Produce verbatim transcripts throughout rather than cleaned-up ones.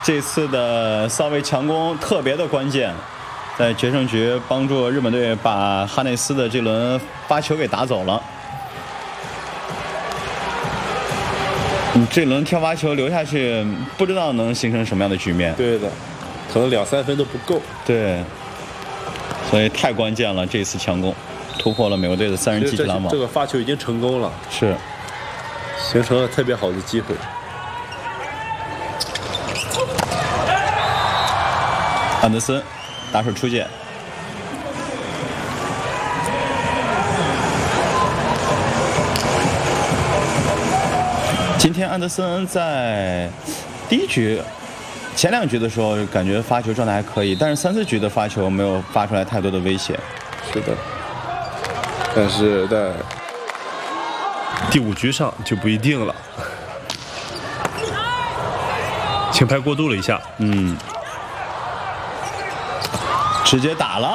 这次的骚位强攻特别的关键，在决胜局帮助日本队把哈内斯的这轮发球给打走了。你这轮跳发球留下去，不知道能形成什么样的局面。 对的，可能两三分都不够。 对，所以太关键了，这次强攻突破了美国队的三人击击篮网。 这个发球已经成功了， 是形成了特别好的机会。 安德森打手出界，今天安德森在第一局、前两局的时候，感觉发球状态还可以，但是三四局的发球没有发出来太多的威胁。 是的，但是在第五局上就不一定了。轻拍过度了一下， 嗯。直接打了，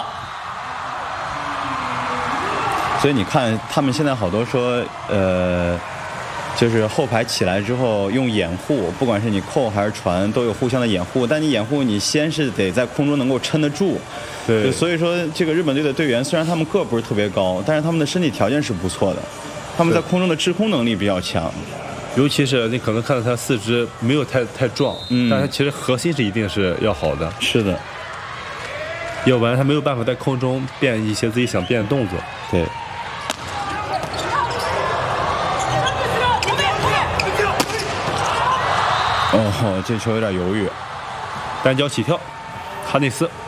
所以你看，他们现在好多说，呃，就是后排起来之后用掩护，不管是你扣还是传，都有互相的掩护。但你掩护，你先是得在空中能够撑得住。 对， 所以说这个日本队的队员虽然他们个不是特别高，但是他们的身体条件是不错的，他们在空中的制空能力比较强。 尤其是你可能看到他四肢没有太太壮，嗯，但是其实核心是一定是要好的。 是的。 要不然他没有办法在空中变一些自己想变的动作。 对。哦，这球有点犹豫。 单脚起跳，哈内斯。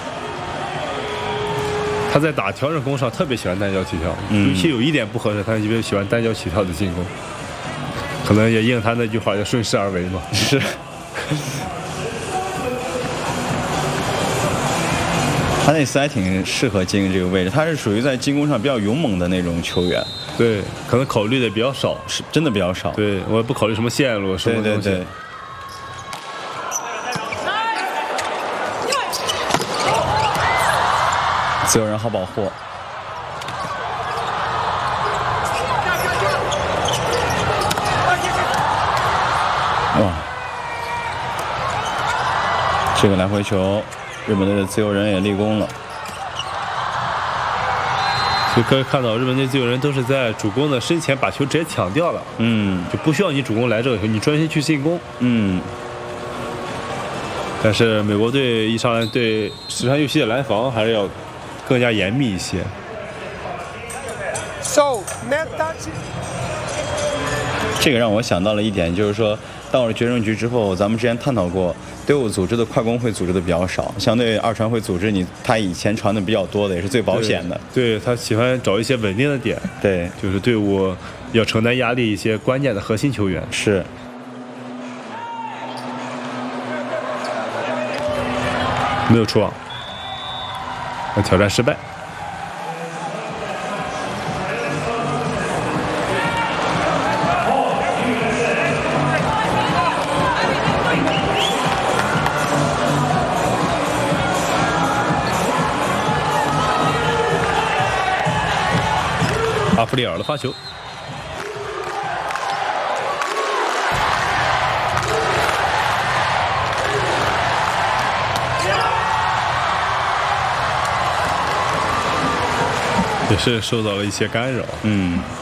他在打调整攻上特别喜欢单脚起跳，嗯、尤其有一点不合适，他特别喜欢单脚起跳的进攻。可能也应他那句话叫顺势而为嘛。 是。哈内斯还挺适合接应这个位置，他是属于在进攻上比较勇猛的那种球员。 对，可能考虑的比较少， 是真的比较少。 对，我不考虑什么线路，什么东西。 对对对。自由人好保护。哇，这个来回球。日本队的自由人也立功了， 所以可以看到日本队自由人都是在主攻的身前把球直接抢掉了， 嗯， 就不需要你主攻来这个球，你专心去进攻， 嗯。 但是美国队一上来对石川佑希的拦防还是要更加严密一些。 So, 这个让我想到了一点，就是说到了决胜局之后，咱们之前探讨过，队伍组织的快攻会组织的比较少，相对二传会组织你，他以前传的比较多的，也是最保险的。 对，对他喜欢找一些稳定的点， 对， 就是队伍要承担压力一些关键的核心球员。 是。 没有出网，挑战失败。阿弗里尔的发球，也是受到了一些干扰。 嗯。